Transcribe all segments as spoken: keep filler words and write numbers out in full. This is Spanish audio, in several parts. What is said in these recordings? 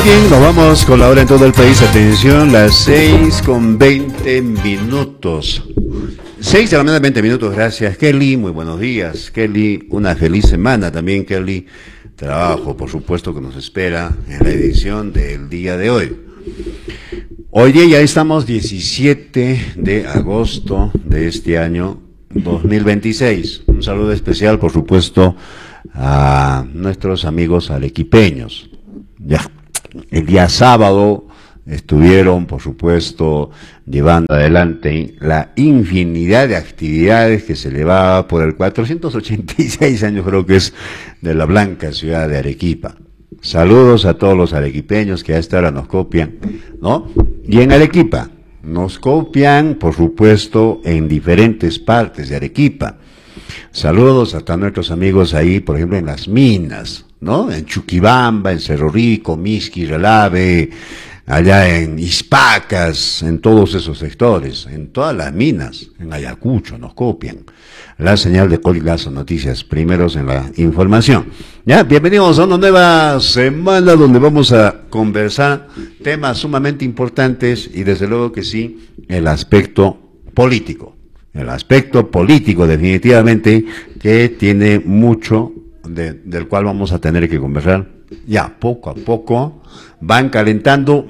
Muy bien, nos vamos con la hora en todo el país. Atención, las seis con veinte minutos. Seis de la mañana, veinte minutos. Gracias, Kelly. Muy buenos días, Kelly. Una feliz semana también, Kelly. Trabajo, por supuesto, que nos espera en la edición del día de hoy. Hoy día ya estamos diecisiete de agosto de este año dos mil veintiséis. Un saludo especial, por supuesto, a nuestros amigos arequipeños. Ya, el día sábado estuvieron, por supuesto, llevando adelante la infinidad de actividades que se llevaba por el cuatrocientos ochenta y seis años, creo que es, de la blanca ciudad de Arequipa. Saludos a todos los arequipeños que a esta hora nos copian, ¿no? Y en Arequipa nos copian, por supuesto, en diferentes partes de Arequipa. Saludos hasta nuestros amigos ahí, por ejemplo, en las minas, ¿no? En Chuquibamba, en Cerro Rico, Misqui, Relave, allá en Ispacas, en todos esos sectores, en todas las minas, en Ayacucho nos copian. La señal de Colilazo Noticias, primeros en la información. Ya, bienvenidos a una nueva semana donde vamos a conversar temas sumamente importantes y desde luego que sí, el aspecto político. El aspecto político definitivamente que tiene mucho de, del cual vamos a tener que conversar. Ya, poco a poco van calentando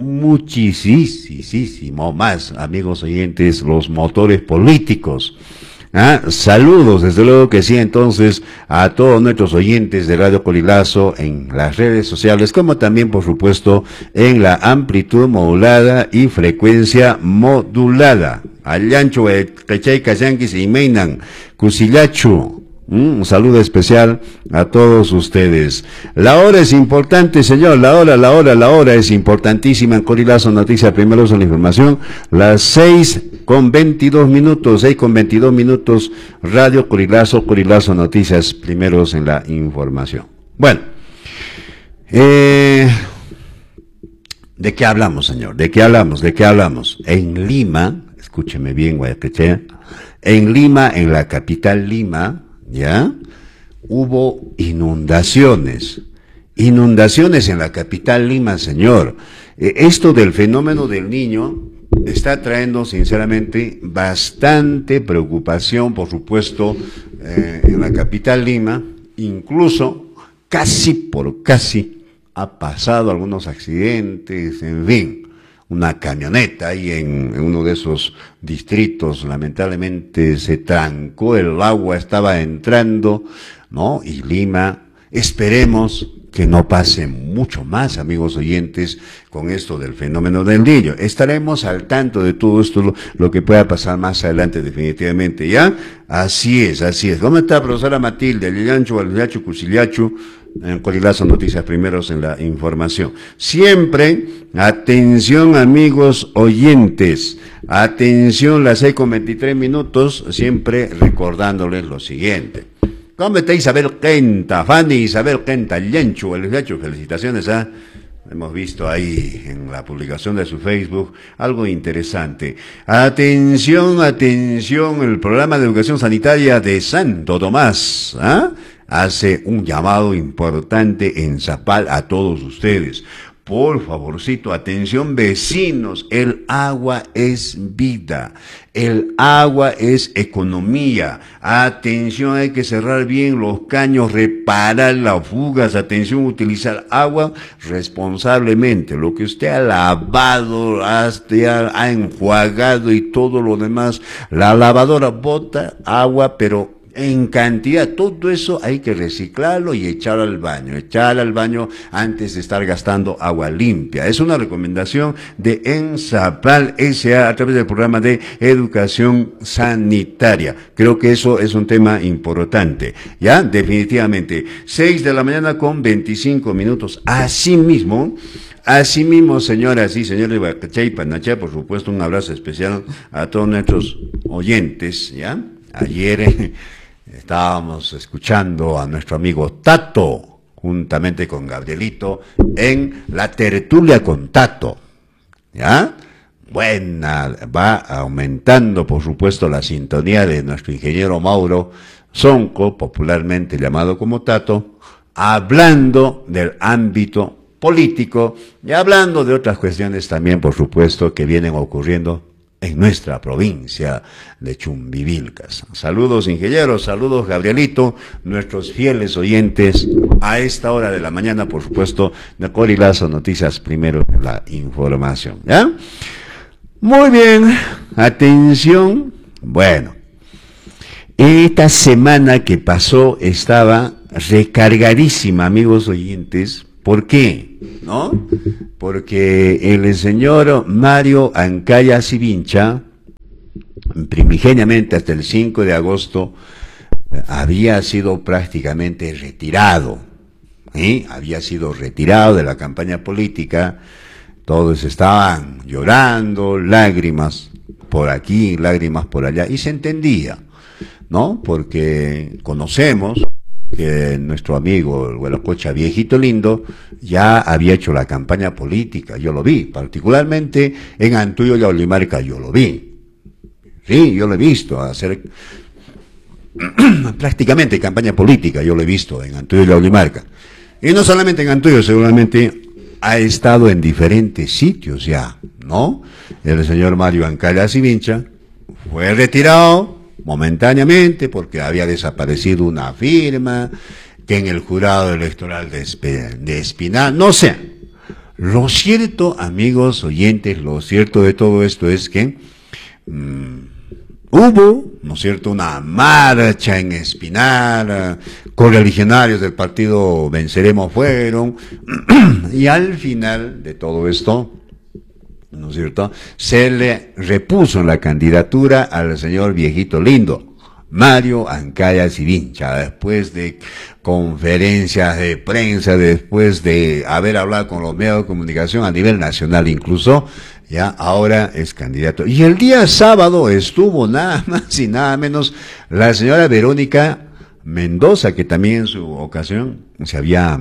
muchísimo más, amigos oyentes, los motores políticos. ¿Ah? Saludos, desde luego que sí, entonces, a todos nuestros oyentes de Radio Colilazo en las redes sociales, como también, por supuesto, en la amplitud modulada y frecuencia modulada. Allancho, Cachay, Cayanquis y Meinan, Cusillachu. Un saludo especial a todos ustedes. La hora es importante, señor, la hora, la hora, la hora es importantísima en Colilazo Noticias, primero en la información, las seis con veintidós minutos, seis con veintidós minutos, Radio Colilazo, Colilazo Noticias, primeros en la información. Bueno, eh, ¿de qué hablamos, señor? ¿De qué hablamos? ¿De qué hablamos? En Lima, escúcheme bien, Guayaquechea, en Lima, en la capital Lima, ¿ya? Hubo inundaciones, inundaciones en la capital Lima, señor. Eh, esto del fenómeno del Niño está trayendo, sinceramente, bastante preocupación, por supuesto, eh, en la capital Lima. Incluso, casi por casi, ha pasado algunos accidentes, en fin. Una camioneta ahí en, en uno de esos distritos, lamentablemente se trancó, el agua estaba entrando, ¿no? Y Lima, esperemos que no pase mucho más, amigos oyentes, con esto del fenómeno del Niño. Estaremos al tanto de todo esto, lo, lo que pueda pasar más adelante definitivamente, ¿ya? Así es, así es. ¿Cómo está, profesora Matilde? Lilancho, Aliachu, Cusillachu, en Colilazo Noticias, primeros en la información. Siempre, atención, amigos oyentes, atención, las seis con veintitrés minutos, siempre recordándoles lo siguiente. ¿Cómo está Isabel Quenta? Fanny Isabel Quenta, Lencho, el Lencho, felicitaciones, ¿ah? ¿eh? Hemos visto ahí en la publicación de su Facebook algo interesante. Atención, atención, el programa de educación sanitaria de Santo Tomás, ¿ah? ¿eh? Hace un llamado importante en Zapal a todos ustedes. Por favorcito, atención vecinos, el agua es vida, el agua es economía. Atención, hay que cerrar bien los caños, reparar las fugas, atención, utilizar agua responsablemente. Lo que usted ha lavado, hasta ha enjuagado y todo lo demás, la lavadora bota agua, pero en cantidad, todo eso hay que reciclarlo y echar al baño, echar al baño antes de estar gastando agua limpia. Es una recomendación de Enzapal S A a través del programa de educación sanitaria. Creo que eso es un tema importante, ¿ya? Definitivamente. seis de la mañana con veinticinco minutos. Asimismo, Asimismo, señoras y señores de Huacachay y Panachá, por supuesto, un abrazo especial a todos nuestros oyentes, ¿ya? Ayer eh, estábamos escuchando a nuestro amigo Tato, juntamente con Gabrielito, en la tertulia con Tato, ¿ya? Buena, va aumentando, por supuesto, la sintonía de nuestro ingeniero Mauro Sonco, popularmente llamado como Tato, hablando del ámbito político, y hablando de otras cuestiones también, por supuesto, que vienen ocurriendo en nuestra provincia de Chumbivilcas. Saludos, ingenieros, saludos, Gabrielito, nuestros fieles oyentes a esta hora de la mañana, por supuesto, de Corilazo Noticias, primero la información, ¿ya? Muy bien, atención, bueno, esta semana que pasó estaba recargadísima, amigos oyentes. ¿Por qué? ¿No? Porque el señor Mario Ancaya Sivincha, primigeniamente hasta el cinco de agosto, había sido prácticamente retirado, ¿sí? Había sido retirado de la campaña política, todos estaban llorando, lágrimas por aquí, lágrimas por allá, y se entendía, ¿no? Porque conocemos que nuestro amigo, el Huelacocha viejito lindo, ya había hecho la campaña política, yo lo vi, particularmente en Antuyo y Olimarca, yo lo vi. Sí, yo lo he visto hacer prácticamente campaña política, yo lo he visto en Antuyo y Olimarca. Y no solamente en Antuyo, seguramente ha estado en diferentes sitios ya, ¿no? El señor Mario Ancaya Sivincha fue retirado momentáneamente porque había desaparecido una firma, que en el jurado electoral de, Esp- de Espinal, no sé. Lo cierto, amigos oyentes, lo cierto de todo esto es que mmm, hubo, ¿no es cierto?, una marcha en Espinal, correligionarios del partido Venceremos fueron, y al final de todo esto, ¿no es cierto?, se le repuso la candidatura al señor viejito lindo, Mario Ancaya Sivincha, después de conferencias de prensa, después de haber hablado con los medios de comunicación a nivel nacional incluso, ya ahora es candidato. Y el día sábado estuvo nada más y nada menos la señora Verónica Mendoza, que también en su ocasión se había,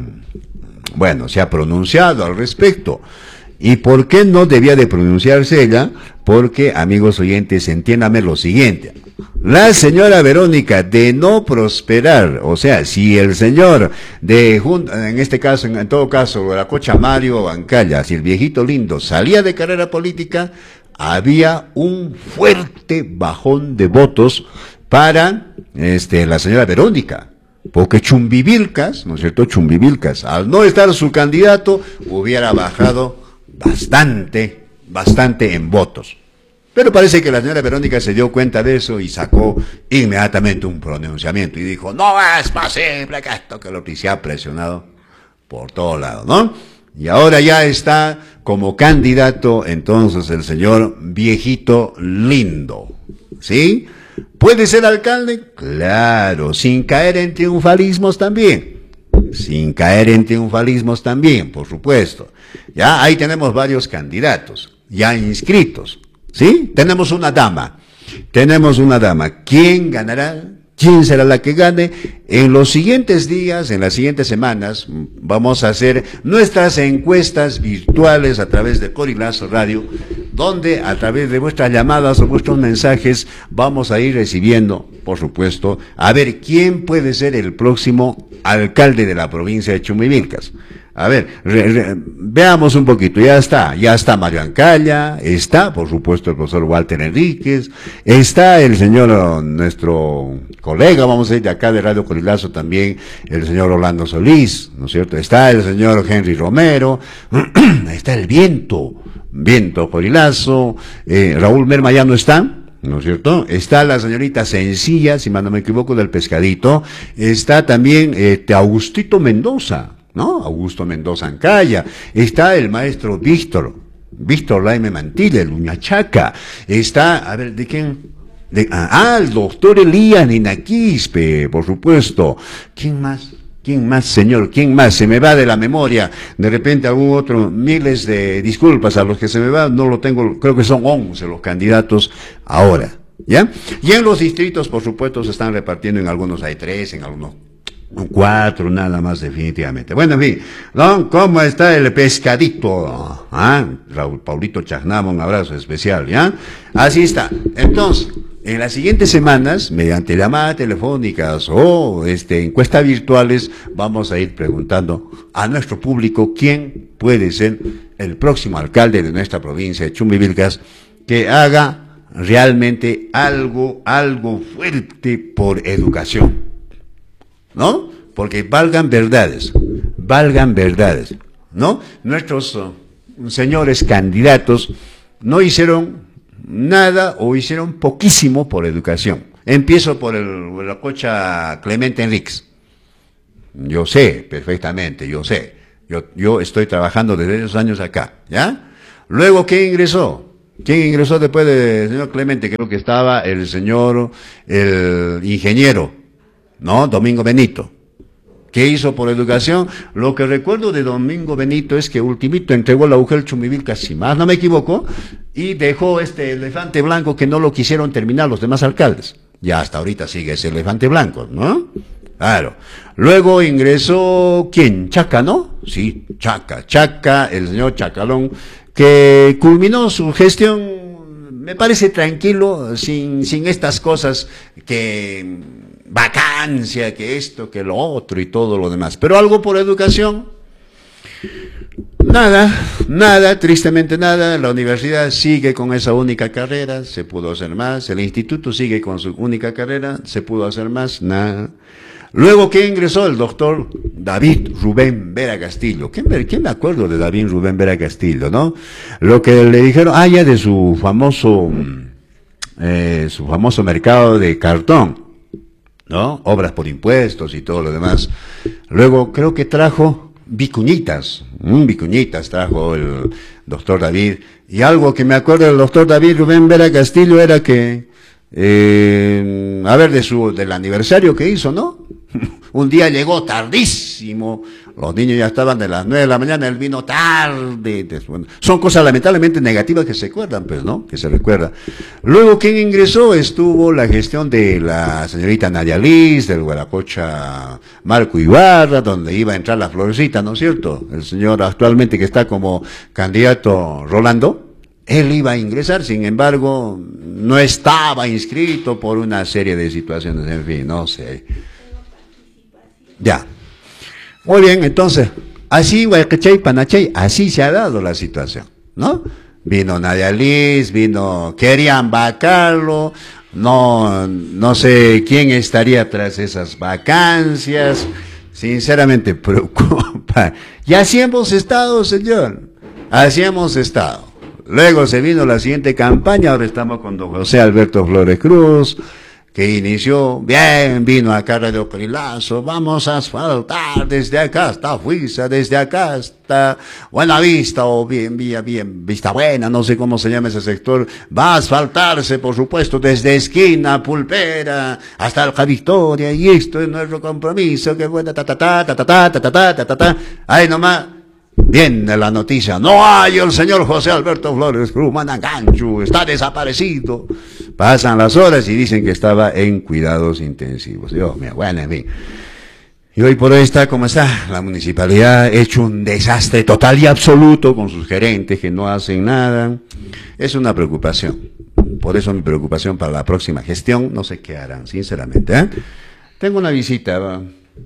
bueno, se ha pronunciado al respecto. ¿Y por qué no debía de pronunciarse ella? Porque, amigos oyentes, entiéndame lo siguiente. La señora Verónica, de no prosperar, o sea, si el señor de, en este caso, en todo caso, la cocha Mario Ancaya, si el viejito lindo salía de carrera política, había un fuerte bajón de votos para este, la señora Verónica. Porque Chumbivilcas, ¿no es cierto? Chumbivilcas, al no estar su candidato, hubiera bajado bastante, bastante en votos. Pero parece que la señora Verónica se dio cuenta de eso y sacó inmediatamente un pronunciamiento y dijo, no es posible que esto, que lo que se ha presionado por todos lados, ¿no? Y ahora ya está como candidato entonces el señor viejito lindo, ¿sí? ¿Puede ser alcalde? Claro, sin caer en triunfalismos también. Sin caer en triunfalismos también, por supuesto. Ya ahí tenemos varios candidatos, ya inscritos, ¿sí? Tenemos una dama, tenemos una dama. ¿Quién ganará? ¿Quién será la que gane? En los siguientes días, en las siguientes semanas, vamos a hacer nuestras encuestas virtuales a través de Corilazo Radio, donde a través de vuestras llamadas o vuestros mensajes vamos a ir recibiendo, por supuesto, a ver quién puede ser el próximo alcalde de la provincia de Chumbivilcas. A ver, re, re, veamos un poquito, ya está, ya está Mario Ancaya, está, por supuesto, el profesor Walter Enríquez, está el señor, nuestro colega, vamos a decir, de acá de Radio Corilazo también, el señor Orlando Solís, ¿no es cierto? Está el señor Henry Romero, está el Viento, Viento Corilazo, eh, Raúl Merma ya no está, ¿no es cierto? Está la señorita Sencilla, si mal no me equivoco, del Pescadito, está también este, Augustito Mendoza, ¿no? Augusto Mendoza Ancaya, está el maestro Víctor, Víctor Laime Mantilla, el Uñachaca, está, a ver, ¿de quién? De, ah, el doctor Elías Ninaquispe, por supuesto. ¿Quién más? ¿Quién más, señor? ¿Quién más? Se me va de la memoria, de repente algún otro, miles de disculpas a los que se me va, no lo tengo, creo que son once los candidatos ahora, ¿ya? Y en los distritos, por supuesto, se están repartiendo, en algunos hay tres, en algunos cuatro, nada más definitivamente. Bueno, en fin, ¿no? ¿Cómo está el Pescadito? ¿Ah? Raúl Paulito Chagnamo, un abrazo especial, ¿ya? Así está. Entonces, En las siguientes semanas, mediante llamadas telefónicas o este, encuestas virtuales, vamos a ir preguntando a nuestro público quién puede ser el próximo alcalde de nuestra provincia de Chumbivilcas que haga realmente algo, algo fuerte por educación, ¿no? Porque valgan verdades, valgan verdades, ¿no? Nuestros uh, señores candidatos no hicieron nada o hicieron poquísimo por educación. Empiezo por el, la cocha Clemente Enríquez. Yo sé perfectamente, yo sé. Yo, yo estoy trabajando desde esos años acá, ¿ya? Luego, ¿quién ingresó? ¿Quién ingresó después del señor Clemente? Creo que estaba el señor, el ingeniero, ¿no? Domingo Benito. ¿Qué hizo por educación? Lo que recuerdo de Domingo Benito es que ultimito entregó la UGEL Chumbivilcas, si más no me equivoco, y dejó este elefante blanco que no lo quisieron terminar los demás alcaldes. Ya hasta ahorita sigue ese elefante blanco, ¿no? Claro. Luego ingresó, ¿quién? Chaca, ¿no? Sí, Chaca. Chaca, el señor Chacalón, que culminó su gestión, me parece tranquilo, sin, sin estas cosas que vacancia, que esto, que lo otro y todo lo demás. Pero algo por educación, nada, nada, tristemente nada. La universidad sigue con esa única carrera, se pudo hacer más. El instituto sigue con su única carrera, se pudo hacer más, nada. Luego, ¿qué ingresó? El doctor David Rubén Vera Castillo. ¿Quién me, quién me acuerdo de David Rubén Vera Castillo, no? Lo que le dijeron, ah, ya de su famoso, eh, su famoso mercado de cartón, ¿no? Obras por impuestos y todo lo demás. Luego, creo que trajo vicuñitas, mmm, vicuñitas trajo el doctor David. Y algo que me acuerdo del doctor David Rubén Vera Castillo era que, eh, a ver, de su, del aniversario que hizo, ¿no? Un día llegó tardísimo, los niños ya estaban de las nueve de la mañana, él vino tarde. Bueno, son cosas lamentablemente negativas que se recuerdan, pues, ¿no? Que se recuerda. Luego, ¿quién ingresó? Estuvo la gestión de la señorita Nadia Liz, del Guaracocha Marco Ibarra, donde iba a entrar la Florecita, ¿no es cierto? El señor actualmente que está como candidato Rolando, él iba a ingresar, sin embargo, no estaba inscrito por una serie de situaciones, en fin, no sé. Ya. Muy bien, entonces, así, Huaycachay, Panachay, así se ha dado la situación, ¿no? Vino Nadia Liz, vino, querían vacarlo, no, no sé quién estaría tras esas vacancias, sinceramente preocupa. Y así hemos estado, señor, así hemos estado. Luego se vino la siguiente campaña, ahora estamos con don José Alberto Flores Cruz, que inició, bien, vino acá Radio Crilazo, vamos a asfaltar desde acá hasta Fuiza, desde acá hasta Buenavista, o bien, bien, bien, Vista Buena, no sé cómo se llama ese sector, va a asfaltarse, por supuesto, desde esquina, Pulpera, hasta Alja Victoria, y esto es nuestro compromiso, que bueno, ta, ta, ta, ta, ta, ta, ta, ta, ta, ta, ta, ta, ahí nomás. Viene la noticia, no hay el señor José Alberto Flores Cruz, Mananganchu, está desaparecido. Pasan las horas y dicen que estaba en cuidados intensivos. Dios mío, bueno, en fin. Y hoy por hoy está como está, la municipalidad ha hecho un desastre total y absoluto con sus gerentes que no hacen nada. Es una preocupación. Por eso mi preocupación para la próxima gestión, no sé qué harán, sinceramente, ¿eh? Tengo una visita, ¿va?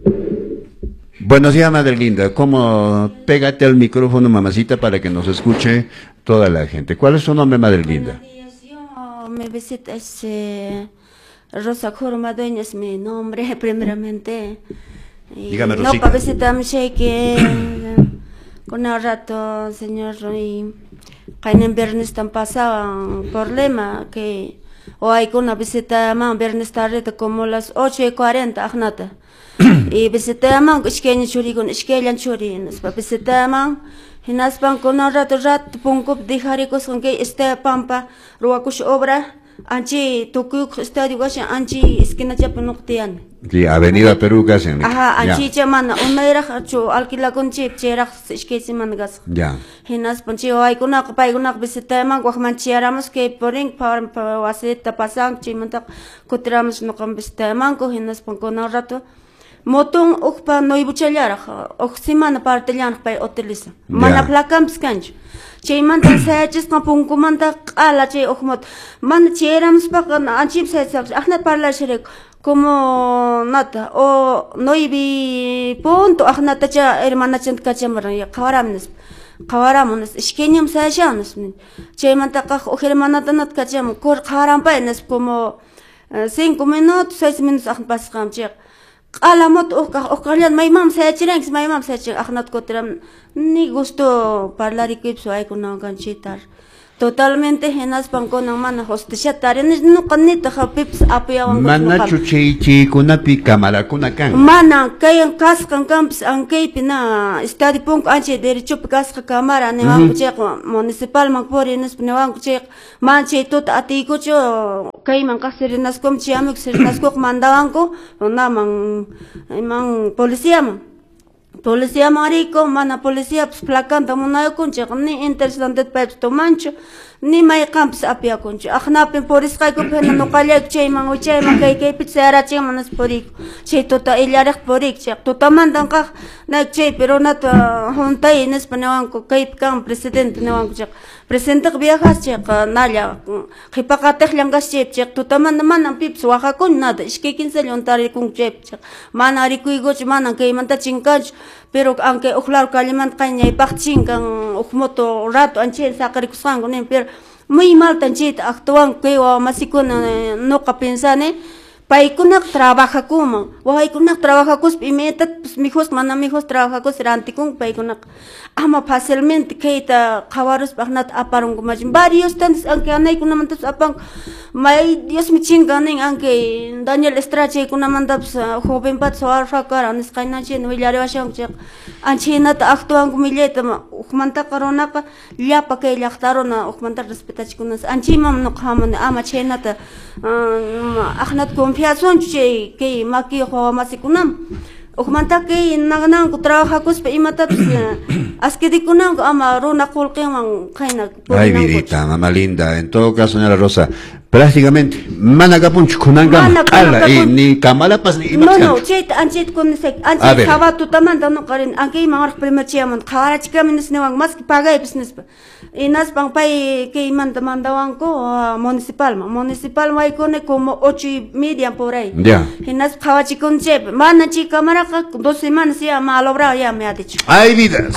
Buenos días, madre linda. ¿Cómo? Pégate al micrófono, mamacita, para que nos escuche toda la gente. ¿Cuál es su nombre, madre linda? Buenos días. Yo, mi visita es eh, Rosa Corma Dueña, es mi nombre, primeramente. Y dígame, no, Rosita. para visitar que con el rato, señor, y en viernes tan pasado un problema que o hay con una visita más viernes tarde como las ocho y cuarenta, ajnata. Y visita man, ishkeña churi con ishkeña churi, nos pa visita man, y nas pan con un rato rato punco dijaricos con que este pampa ruacush obra, anchi tukuk estadio gasha anchi esquina chapanuktian. Sí, Avenida Perú casi. Ajá, anchi chamana, un meira chu alquila con chip chera ishkesi mangas. Ya. Y nas panchi hay con una copa y una visita man, guaman chiaramos que poring para para wasita pasang chimantak kutramos no con visita man, y nas pan con un rato. Motón ukpa noibuchallara, ok semana partellan pay hotelisa. Mana placamps cancho. Chay manta sayachis kapunku manta ala chay okmot. Man chérams pa anchip sayachis. Ahnat parlar sherek. Como nata o noibi punto ahnata cha hermana chant kachamaran ya kawaramnes. Kawaramnes. Ishkenyam sayashanes. Chay manta kah o hermanata nat kacham. Kor kawarampa como cinco minutos, seis minutos ahnat pasqam chay. Alamot okah okalian my mom said chinks my mom said akhnat kotram ni gusto parlar equips ay kuno ganchitar totalmente genas panko nang mana hostisha taren no kanita hapips apiawan mana chuchi chi kunapi kamala kunakan mana kayan kas kan camps ang kay pina study punk anche derecho kas ka kamera ne wang chek municipal magpori nes pnewang chek manche tot ati ko cho kay man kasirinas kom chiamik sirinas ko mandawang ko na mang mang polisya mo Policía marico, mana policía placanta munayo kunche, ni interesante pepes to mancho, ni may camps apia kunche. Akhnapin polis kay ko pena no kalyak chay mang uchay mang kay kay pitsera chay manas porik. Chay tota ilyarek porik chay. Tota mandan ka nag chay pero nat huntay ines panawang ko kay kang presidente panawang ko chay. Presidente ko biyakas chay nalya. Kipakatek lang gas chay chay. Tota mandan man ang pips waka kun nada. Iskikin sa yontari kung chay chay. Mana rikuy go chay man ang kay manta chingkaj. Pero aunque ojalá calimant caña y pachín can ojmoto rato anche sacar kusango ne pero muy mal tanchit actúan que o masicuna no capensane paikunak trabaja como waikunak trabaja cus y meta mijos mana mijos trabaja cus rantikun paikunak ama fácilmente keita kawarus bagnat aparung kumajin varios tantos aunque anay kuna mantas apang may Dios mi chinganing aunque Daniel Estrache kuna mantas joven pat soar fakar anis kaina chen wilare wasang chek anchina ta actuan kumileta ukmanta karona ka liapa kay laktarona ukmanta respetach kunas anchimam no khamon ama chena ta akhnat confiación che que maki ho masikunam ukmanta que nagnan ko trabaja kus pe imata aske dikunam ama rona kulqeman kaina ay vidita mamá linda en todo caso señora Rosa prácticamente managapunch kunangam ala y ni kamalapas ni no no chet anchet kun sek anchet sabatu tamanda no karin anke mangar primer chiaman khara chikamin snewang mas paga business inas pang pai que manda mandawan ko municipal municipal mai kone como ocho y media por ahí ya inas khawachi kun chep mana chica maraka dos semanas ya malobra ya me ha dicho ay vida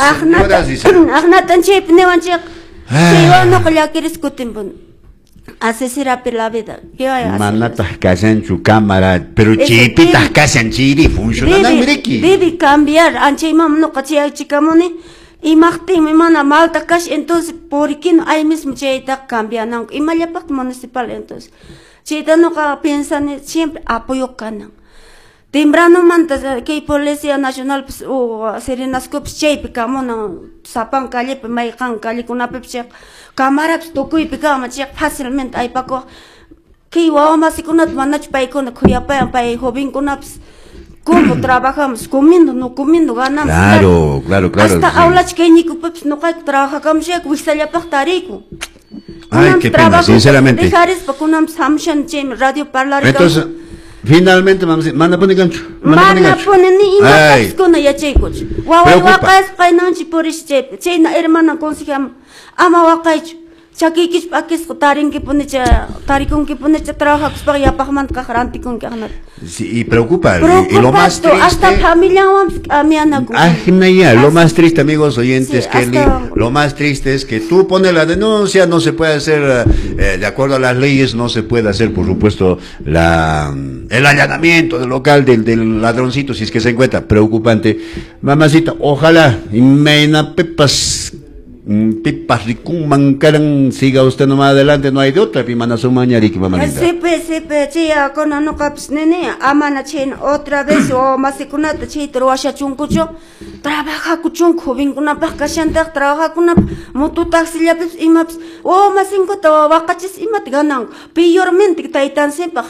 akhna tan chep newan chek sewa no kaya kiris kutimbun asesira per la vida que vaya manata casan su cámara pero chipitas casan chiri funciona mireki debe cambiar anche mam no kachia chikamone y magti mi mana malta cash entonces por qué no hay mismo cheita cambian y malapak municipal entonces cheita no ka piensan siempre apoyo canan Timbrano mantas que Policía Nacional o Serenas Cops Chep Camona Sapan Calip Maikan Calicuna Pepchek Camara Toku y Picama Chek fácilmente hay paco que Wama Sikunat Manach Paikon Kuyapa Pai Hobin Kunaps como trabajamos comiendo no comiendo ganamos claro claro claro hasta aula chiquenico Peps no hay trabaja como Chek Wisaya Pactarico ay qué pena sinceramente dejares Pacunam Samshan Chem Radio Parlar entonces finalmente manda pone gancho mana pone ni imatas kona ya chekos wawa wakas kainanchi porish chep chena hermana consejam ama wakaicho chakikis pakis tarin que pone cha tarikon que pone cha trabaja para ya pagman ka garanti con que ganat sí y preocupa y lo más triste hasta familia a mi ana ah lo más triste amigos oyentes sí, Kelly lo más triste es que tú pones la denuncia no se puede hacer eh, de acuerdo a las leyes no se puede hacer por supuesto la el allanamiento del local del, del ladroncito si es que se encuentra preocupante mamacita ojalá y mena pepas pipas ricún mancaran siga usted nomás adelante no hay de otra pimana su mañari que mamá linda sepe sepe chia con no caps nene amana chen otra vez o más con ta chi troasha chunkucho trabaja kuchun khobin kuna pa kashanta trabaja kuna motu taxi lapis imaps o más cinco to waqachis imat ganang peormente taitan sepa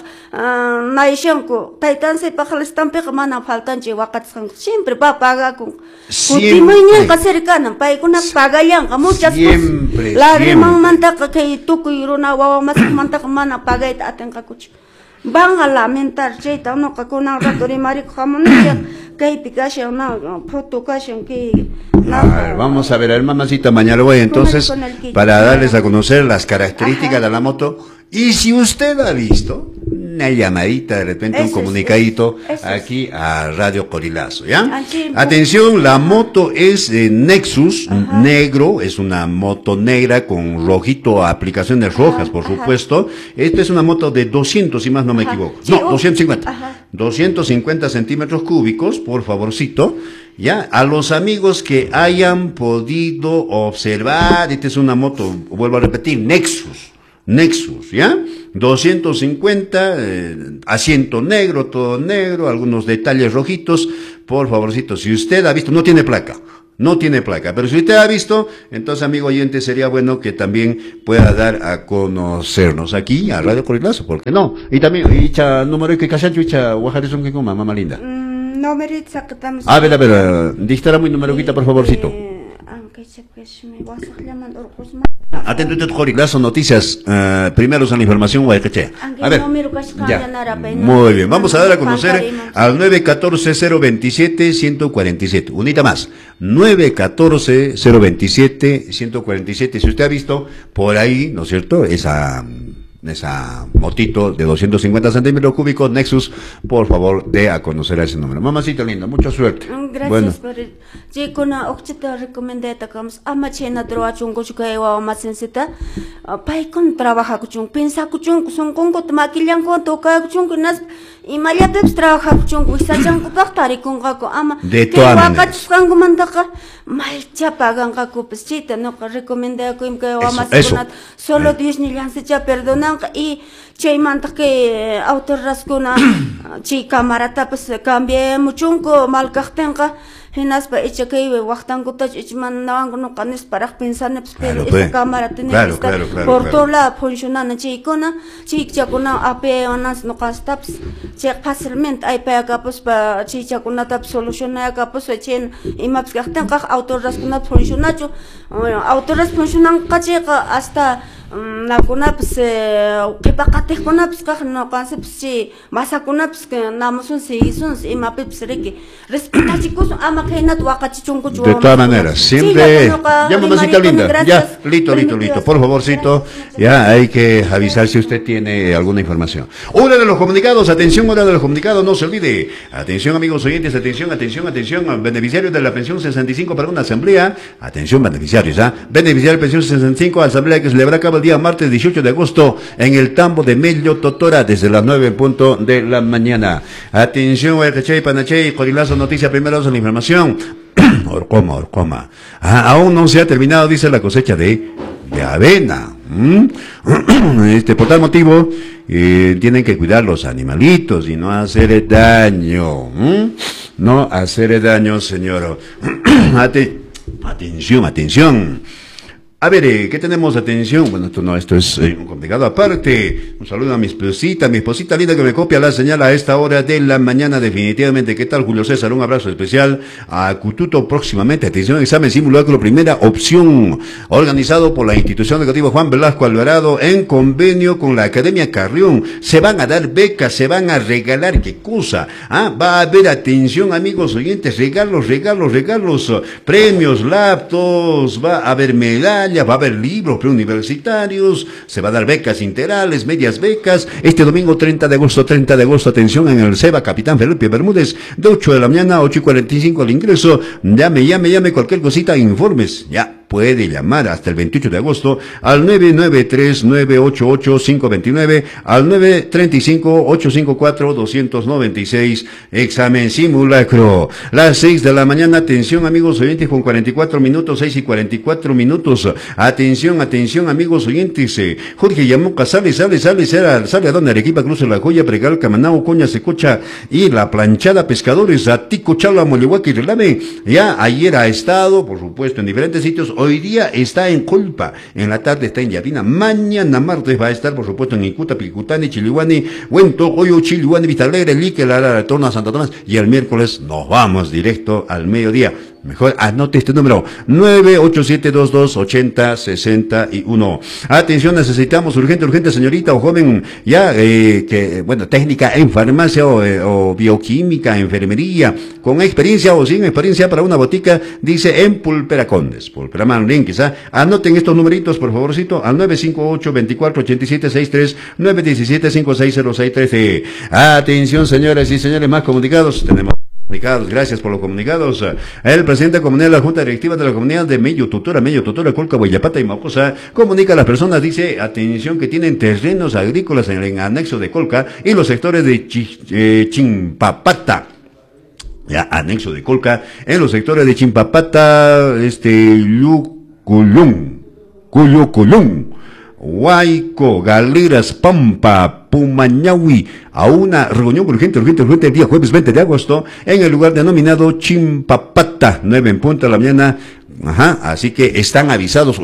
naishanko taitan sepa khalistan pe mana faltan che waqatsan siempre pa paga con kutimuña ka cercana pa kuna pagayan muchas siempre la remang manta que tuku iruna wawa mas manta mana pagay aten kakuch van a lamentar, cheta, no que con un rato de marico jamón, que hay picación, no, foto casion, que. A ver, vamos a ver, el mamacita mañana voy entonces para darles a conocer las características Ajá. de la moto. Y si usted ha visto una llamadita, de repente un comunicadito es, es, aquí a Radio Corilazo, ¿ya? Aquí, Atención, la moto es eh, Nexus, Ajá. negro, es una moto negra con rojito, aplicaciones Ajá. rojas, por Ajá. supuesto. Esta es una moto de doscientos, si más no me Ajá. equivoco. Sí, no, doscientos cincuenta. Ajá. doscientos cincuenta centímetros cúbicos, por favorcito. Ya, a los amigos que hayan podido observar, esta es una moto, vuelvo a repetir, Nexus. Nexus, ¿ya? doscientos cincuenta, eh, asiento negro, todo negro, algunos detalles rojitos, por favorcito, si usted ha visto, no tiene placa, no tiene placa, pero si usted ha visto, entonces, amigo oyente, sería bueno que también pueda dar a conocernos aquí, a Radio Corilazo, ¿por qué no? Y también, icha número que cachacho, icha guajarezón que coma, mamá linda. Mm, no me dice que estamos... A ver, a ver, dictara muy numeroquita, por favorcito. Atento a Corilazo Noticias, uh, primero son la información Guayqueche. A ver, ya. Muy bien, vamos a dar a conocer al nueve uno cuatro cero dos siete uno cuatro siete, unita más, nueve uno cuatro cero dos siete uno cuatro siete, si usted ha visto por ahí, ¿no es cierto?, esa... esa motito de doscientos cincuenta centímetros cúbicos Nexus, por favor, dé a conocer a ese número. Mamacita linda, mucha suerte. Gracias bueno. por el... Sí, con la occhita recomendé atacamos. Ama chena droga chungo chuka ewa masensita. Pai con trabaja kuchung, pensa kuchung, son congo maquillan con toca kuchung nas y malia peps trabaja kuchung, isachan kupaktari con gaco ama. De todas maneras. Kango mandaka mal chapagan gaco pesita, no recomendé a que ewa masenat solo diez ni lance cha perdona. Y chay manta que autorraskuna chay camarata pues cambie muchunco malcajtenga hinas pa echa que waqtango tach ichman nawango no canes para pensar ne esta cámara tiene que estar por toda la funcionando chay kona chay chakuna ape onas no castaps chay fácilmente hay pa acá pues pa chay chakuna tap soluciona acá pues chen imaps cajtenga autorraskuna funcionacho autorras funcionan caché hasta na kuna pues que pakate kuna pues que no canse pues si masa kuna pues que namosun se hizo y mape pues que respeta chicos ama que na tuacachi chunco de todas maneras siempre ya mamacita linda ya listo listo listo por favorcito ya hay que avisar si usted tiene alguna información. Hora de los comunicados, atención, hora de los comunicados, no se olvide, atención amigos oyentes, atención, atención, atención, beneficiarios de la pensión sesenta y cinco para una asamblea, atención beneficiarios, ¿ah? Beneficiarios de pensión sesenta y cinco, asamblea que se celebra el día martes dieciocho de agosto en el tambo de Mello Totora desde las nueve en punto de la mañana. Atención, Guayachay, Panachay, Corilazo Noticia, primero en la información. Orcoma, Orcoma. Ah, aún no se ha terminado, dice la cosecha de, de avena. ¿Mm? Este, por tal motivo, eh, tienen que cuidar los animalitos y no hacer daño. ¿Mm? No hacer daño, señor. Ate atención, atención. A ver, eh, ¿qué tenemos? Atención. Bueno, esto no, esto es eh, un complicado aparte. Un saludo a mi esposita, mi esposita linda que me copia la señal a esta hora de la mañana, definitivamente. ¿Qué tal, Julio César? Un abrazo especial a Cututo próximamente. Atención, examen simulacro, primera opción, organizado por la institución educativa Juan Velasco Alvarado en convenio con la Academia Carrión. Se van a dar becas, se van a regalar, ¿qué cosa? Ah, va a haber, atención, amigos oyentes, regalos, regalos, regalos, premios, laptops, va a haber medallas, va a haber libros preuniversitarios, se va a dar becas integrales, medias becas, este domingo treinta de agosto, treinta de agosto, atención, en el SEBA Capitán Felipe Bermúdez, de ocho de la mañana a ocho y cuarenta y cinco al ingreso, llame, llame, llame, cualquier cosita, informes, ya. Puede llamar hasta el veintiocho de agosto al nueve nueve tres, nueve ocho ocho, cinco dos nueve, al nueve tres cinco, ocho cinco cuatro, dos nueve seis, examen simulacro. Las seis de la mañana, atención amigos oyentes, con cuarenta y cuatro minutos, seis y cuarenta y cuatro minutos. Atención, atención amigos oyentes. Jorge Yamuca, sale, sale, sale, sale, sale a donde Arequipa, cruce la Joya, Pregal, Camanao, Coña, Secocha y la Planchada Pescadores, a Tico, Chala, Molihuaca y Relame. Ya ayer ha estado, por supuesto, en diferentes sitios. Hoy día está en Culpa, en la tarde está en Yavina, mañana martes va a estar, por supuesto, en Icuta, Picutani, Chilihuani, Huento, Hoyo, Chilihuani, Vista Alegre, Lique, la Torna, Santa Tomás, y el miércoles nos vamos directo al mediodía. Mejor anote este número, nueve ocho siete dos dos ocho cero seis uno. Atención, necesitamos urgente, urgente, señorita o joven, ya, eh, que, bueno, técnica en farmacia o, eh, o bioquímica, enfermería, con experiencia o sin experiencia para una botica, dice en Pulpera Condes, Pulpera Manlín, quizá. Anoten estos numeritos, por favorcito, al nueve cinco ocho, veinticuatro, ochenta y siete, sesenta y tres, nueve uno siete, cinco seis cero seis trece. Atención, señoras y señores, más comunicados, tenemos comunicados, gracias por los comunicados. El presidente comunal de la Junta Directiva de la Comunidad de Mello Tutora, Mello Tutora, Colca, Huayapata y Maposa, comunica a las personas, dice, atención, que tienen terrenos agrícolas en el anexo de Colca y los sectores de Ch eh, Chimpapata. Ya, anexo de Colca, en los sectores de Chimpapata, este, Yuculum, Cuyuculum, Huayco, Galeras, Pampa, Pumañahui, a una reunión urgente, urgente, urgente, el día jueves veinte de agosto, en el lugar denominado Chimpapata, nueve en punto de la mañana. Ajá, así que están avisados,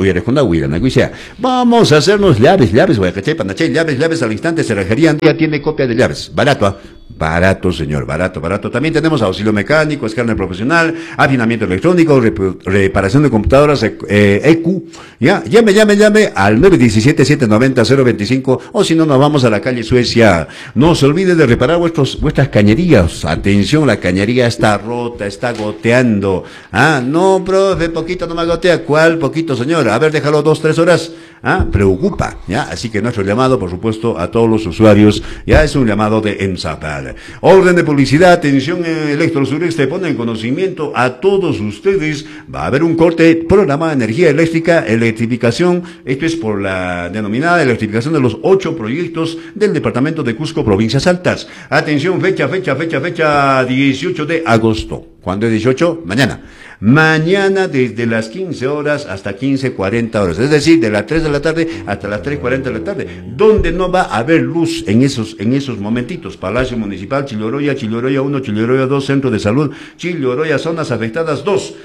vamos a hacernos llaves, llaves, llaves, llaves al instante, cerrajería, ya tiene copia de llaves, barato, ¿ah? Barato, señor, barato, barato. También tenemos auxilio mecánico, escáner profesional, afinamiento electrónico, rep reparación de computadoras, eh, E Q, ya, llame, llame, llame al nueve uno siete, siete nueve cero, cero dos cinco, o si no, nos vamos a la calle Suecia. No se olvide de reparar vuestros, vuestras cañerías. Atención, la cañería está rota, está goteando. Ah, no, profe, poquito no me gotea. ¿Cuál poquito, señor? A ver, déjalo dos, tres horas. Ah, preocupa, ya, así que nuestro llamado, por supuesto, a todos los usuarios, ya es un llamado de ENSAPAL. Orden de publicidad, atención, Electro Sureste pone en conocimiento a todos ustedes, va a haber un corte, programa de energía eléctrica, electrificación, esto es por la denominada electrificación de los ocho proyectos del departamento de Cusco, provincias altas. Atención, fecha, fecha, fecha, fecha, dieciocho de agosto. ¿Cuándo es dieciocho? Mañana. Mañana desde las quince horas hasta quince cuarenta horas, es decir, de las tres de la tarde hasta las tres cuarenta de la tarde, donde no va a haber luz en esos en esos momentitos. Palacio Municipal, Chilloroya, Chilloroya uno, Chilloroya dos, Centro de Salud, Chilloroya, zonas afectadas dos,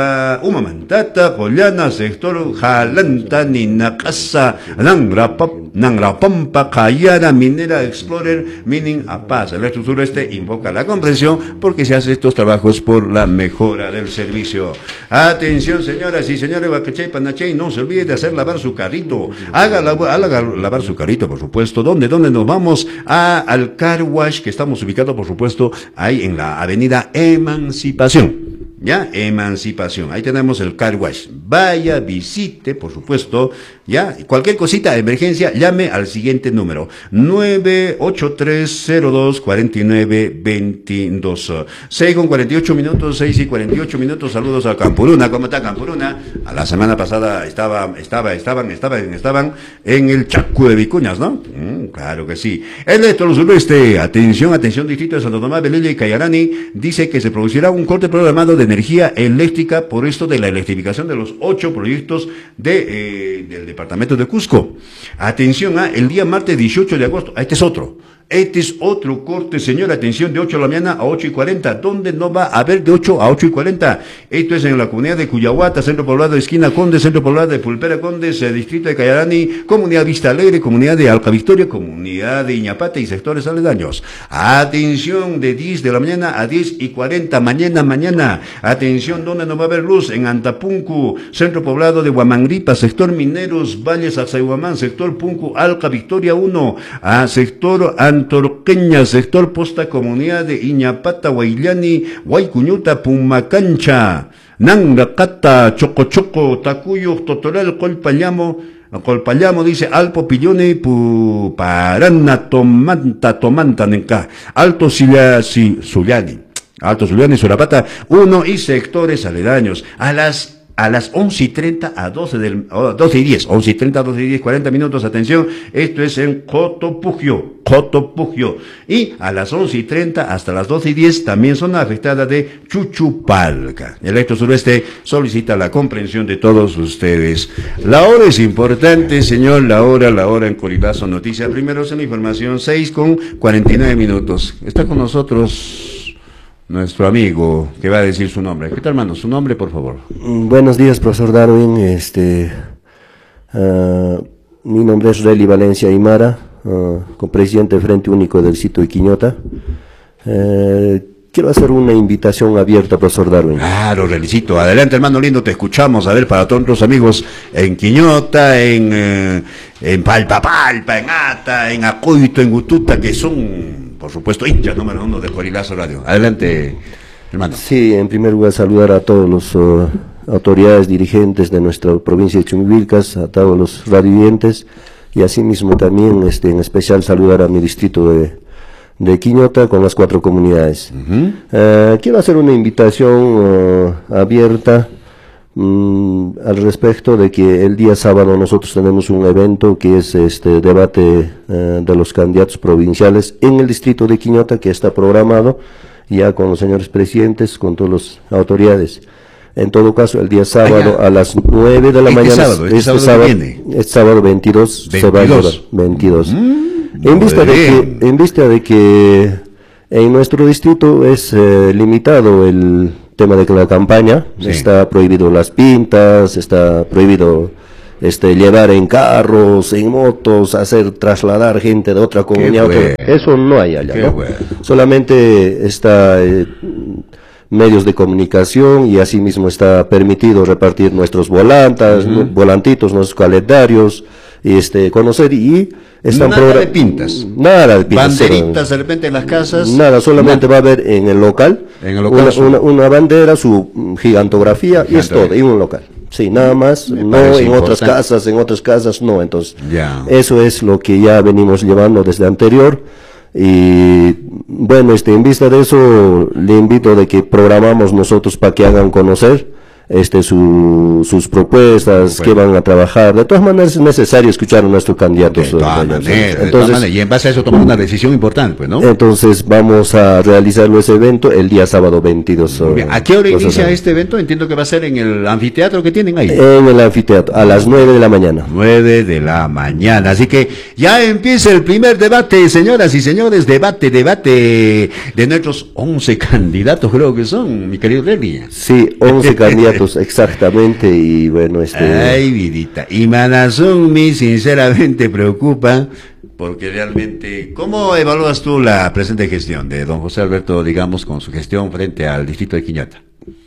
Umamantata, Pollana, sector Jalanta, Ninacasa, Nangrapap, Nangrapampa, Cayara, Minera Explorer, Mining A Paz. El Electro Sureste invoca la comprensión porque se hacen estos trabajos por la mejora del servicio. Atención, señoras y señores, Huacachay, Panachay, no se olvide de hacer lavar su carrito. Haga, la, haga lavar su carrito, por supuesto. ¿Dónde? ¿Dónde nos vamos? A, al Car Wash, que estamos ubicados, por supuesto, ahí en la avenida Emancipación. ¿Ya? Emancipación. Ahí tenemos el Car Wash. Vaya, visite, por supuesto, ¿ya? Cualquier cosita, emergencia, llame al siguiente número. nueve ocho tres cero dos, cuatro nueve dos dos. seis con cuarenta y ocho minutos, seis y cuarenta y ocho minutos. Saludos a Campuruna. ¿Cómo está Campuruna? A la semana pasada estaba, estaba, estaban, estaban, estaban en el Chaco de Vicuñas, ¿no? Mm, claro que sí. El Electro Sureste, atención, atención, distrito de Santo Tomás, Belilla y Cayarani, dice que se producirá un corte programado de energía eléctrica por esto de la electrificación de los ocho proyectos de, eh, del departamento de Cusco. Atención, a, el día martes dieciocho de agosto, este es otro. Este es otro corte, señor, atención, de ocho de la mañana a ocho y cuarenta, donde no va a haber de ocho a ocho y cuarenta. Esto es en la comunidad de Cuyahuata, Centro Poblado de Esquina Condes, Centro Poblado de Pulpera Condes, eh, Distrito de Cayarani, Comunidad Vista Alegre, Comunidad de Alca Victoria, Comunidad de Iñapata y sectores aledaños. Atención, de diez de la mañana a diez y cuarenta, mañana, mañana. Atención, donde no va a haber luz, en Antapuncu, Centro Poblado de Huamangripa, sector Mineros, Valles Axayhuamán, sector Puncu, Alca Victoria uno, a sector Antorqueña, sector Posta, Comunidad de Iñapata, Huayllani, Huaycuñuta, Pumacancha, Nangracata, Chocochoco, Tacuyo, Totoral, Colpallamo, Colpallamo, dice Alpo, Pillone, Pu, Parana, Tomanta, Tomanta, Nenca, Alto Silla, si, Zuliani, Alto Zuliani, Surapata, uno y sectores aledaños. A las A las once y treinta a doce del, oh, doce y diez, once y treinta, doce y diez, cuarenta minutos, atención, esto es en Cotopugio, Cotopugio, y a las once y treinta hasta las doce y diez, también zona afectada de Chuchupalca. El Electro Sureste solicita la comprensión de todos ustedes. La hora es importante, señor, la hora, la hora en Colibazo Noticias, primero en la información, seis con cuarenta y nueve minutos. Está con nosotros nuestro amigo, que va a decir su nombre. ¿Qué tal, hermano? Su nombre, por favor. Buenos días, profesor Darwin. Este, uh, mi nombre es Reli Valencia Aymara, uh, copresidente del Frente Único del Sitio Iquiñota. Uh, quiero hacer una invitación abierta, profesor Darwin. Claro, Relicito, adelante hermano lindo, te escuchamos, a ver, para todos nuestros amigos en Quiñota, en, eh, en Palpapalpa, en Ata, en Acoito, en Ututa, que son, por supuesto, hinchas número uno de Juarilazo Radio. Adelante, hermano. Sí, en primer lugar saludar a todos los uh, autoridades, dirigentes de nuestra provincia de Chumbivilcas, a todos los radioyentes, y asimismo también, este, en especial saludar a mi distrito de de Quiñota con las cuatro comunidades. Uh-huh. uh, quiero hacer una invitación uh, abierta um, al respecto de que el día sábado nosotros tenemos un evento que es este debate uh, de los candidatos provinciales en el distrito de Quiñota, que está programado ya con los señores presidentes, con todas las autoridades. En todo caso, el día sábado ah, a las nueve de la ¿Este mañana, sábado, este, este sábado, sábado, viene? este sábado veintidós, veintidós. se va a llevar, veintidós. Mm. En vista, de que, en vista de que en nuestro distrito es eh, limitado el tema de la campaña, sí. Está prohibido las pintas, está prohibido este llevar en carros, en motos, hacer trasladar gente de otra comunidad, bueno. Eso no hay allá, ¿no? Bueno. Solamente está eh, medios de comunicación y asimismo está permitido repartir nuestros volantas, uh-huh. volantitos, nuestros calendarios, y este conocer y están nada de pintas, nada de pintas, banderitas cero. De repente en las casas, nada, solamente nada. Va a haber en el local, en el local una, una, una bandera, su gigantografía, y es todo, y un local, sí, nada más. Me no en importante. Otras casas, en otras casas no, entonces ya. Eso es lo que ya venimos llevando desde anterior. Y bueno, este en vista de eso le invito de que programamos nosotros para que hagan conocer este su, sus propuestas, bueno. Que van a trabajar. De todas maneras es necesario escuchar a nuestros candidatos. De todas maneras, entonces, de todas maneras, y en base a eso tomar una decisión importante, pues, ¿no? Entonces vamos a realizarlo ese evento el día sábado veintidós. ¿A qué hora inicia este evento? Entiendo que va a ser en el anfiteatro que tienen ahí. En el anfiteatro, a las nueve de la mañana. nueve de la mañana, así que ya empieza el primer debate, señoras y señores, debate, debate de nuestros once candidatos, creo que son, mi querido Remy. Sí, once candidatos. Exactamente, y bueno, este... Ay, vidita, y Manazumi sinceramente preocupa, porque realmente, ¿cómo evalúas tú la presente gestión de don José Alberto, digamos, con su gestión frente al distrito de Quiñota?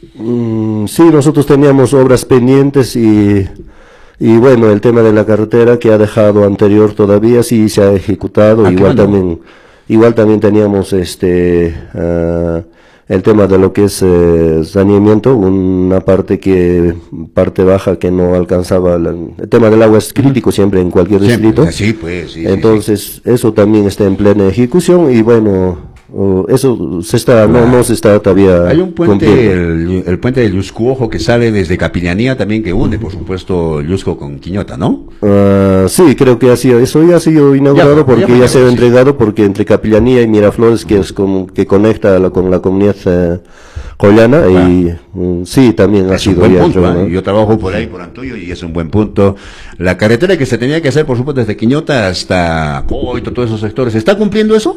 Mm, sí, nosotros teníamos obras pendientes y... Y bueno, el tema de la carretera que ha dejado anterior todavía sí se ha ejecutado, ah, igual también, igual también teníamos este... Uh, el tema de lo que es eh, saneamiento, una parte que parte baja que no alcanzaba, la, el tema del agua es crítico siempre en cualquier siempre, distrito, sí, pues, sí, entonces sí, sí. Eso también está en plena ejecución y bueno, uh, eso se está, claro. no, no se está todavía. Hay un puente, el, el puente de Yuscuojo que sale desde Capillanía también, que une, por supuesto, Yusco con Quiñota, ¿no? Uh, sí, creo que ha sido, eso ya ha sido inaugurado ya, porque ya, ya se ha sí. entregado, porque entre Capillanía y Miraflores, que es como que conecta la, con la comunidad eh, collana, claro. Y um, sí, también ha es sido un buen ya punto, entregado, ¿eh? Yo trabajo por ahí, por Antoyo, y es un buen punto. La carretera que se tenía que hacer, por supuesto, desde Quiñota hasta Coito, todos esos sectores, ¿está cumpliendo eso?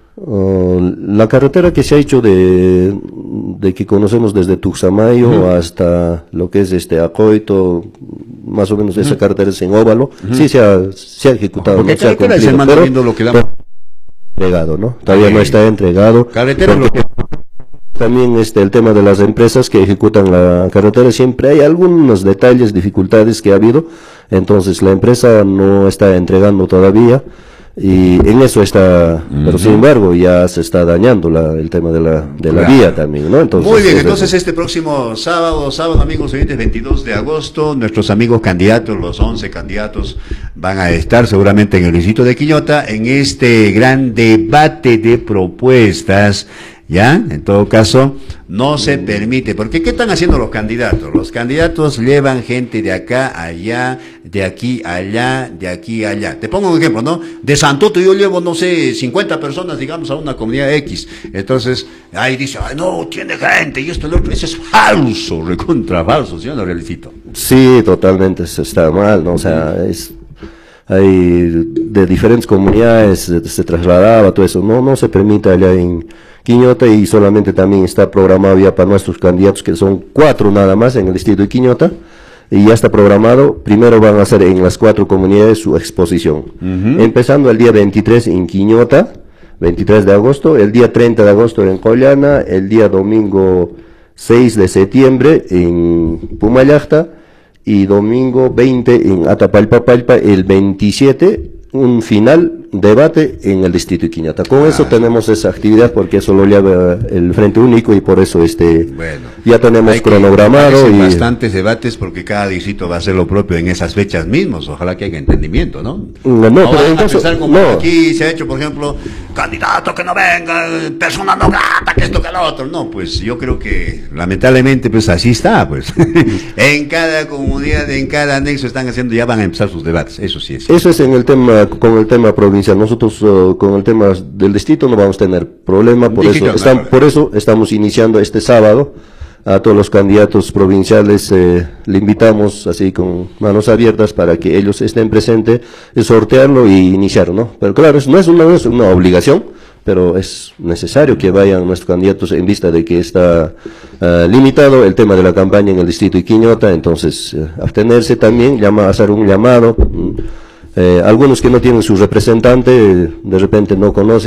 Uh, la carretera que se ha hecho de, de que conocemos desde Tuxamayo uh-huh. hasta lo que es este Acoito, más o menos uh-huh. esa carretera es en óvalo, uh-huh. sí se ha, se ha ejecutado, porque no se ha cumplido, es el pero, lo que da... pero entregado, ¿no? Todavía sí. No está entregado. Carretera lo que... También este el tema de las empresas que ejecutan la carretera, siempre hay algunos detalles, dificultades que ha habido, entonces la empresa no está entregando todavía. Y en eso está, uh-huh. pero sin embargo ya se está dañando la, el tema de la, de la claro. vía también, ¿no? Entonces, muy bien, entonces eso. Este próximo sábado, sábado amigos oyentes, veintidós de agosto, nuestros amigos candidatos, los once candidatos, van a estar seguramente en el distrito de Quiñota en este gran debate de propuestas. ¿Ya? En todo caso, no se permite, porque ¿qué están haciendo los candidatos? Los candidatos llevan gente de acá a allá, de aquí a allá, de aquí a allá. Te pongo un ejemplo, ¿no? De Santoto yo llevo, no sé, cincuenta personas, digamos, a una comunidad X. Entonces, ahí dice, ay, no, tiene gente, y esto, lo otro, eso es falso, recontra falso, ¿sí o no, Realicito? Sí, totalmente, eso está mal, ¿no? O sea, es... hay de diferentes comunidades, se, se trasladaba todo eso, no, no se permite allá en Quiñota y solamente también está programado ya para nuestros candidatos, que son cuatro nada más en el distrito de Quiñota, y ya está programado, primero van a hacer en las cuatro comunidades su exposición, uh-huh. empezando el día veintitrés en Quiñota, veintitrés de agosto, el día treinta de agosto en Collana, el día domingo seis de septiembre en Pumayacta y domingo veinte en Atapalpa-Palpa, el veintisiete, un final debate en el distrito de Quiñata. Con ah, eso tenemos esa actividad porque eso lo lleva el Frente Único y por eso este bueno, ya tenemos cronogramado y bastantes debates porque cada distrito va a hacer lo propio en esas fechas mismos. Ojalá que haya entendimiento, ¿no? No, no, no pero van a pensar como no. Aquí se ha hecho, por ejemplo, candidato que no venga, persona no grata, que esto que lo otro. No, pues yo creo que lamentablemente pues así está, pues. En cada comunidad, en cada anexo están haciendo, ya van a empezar sus debates. Eso sí es. Eso es en el tema, con el tema provincial. Nosotros uh, con el tema del distrito no vamos a tener problema, por eso, no están, por eso estamos iniciando este sábado a todos los candidatos provinciales, eh, le invitamos así con manos abiertas para que ellos estén presentes, sortearlo y iniciarlo, ¿no? Pero claro, eso no es una, no es una obligación, pero es necesario que vayan nuestros candidatos en vista de que está uh, limitado el tema de la campaña en el distrito de Quiñota, entonces uh, abstenerse también, llama, hacer un llamado. Mm, Eh, algunos que no tienen su representante, de repente no conocen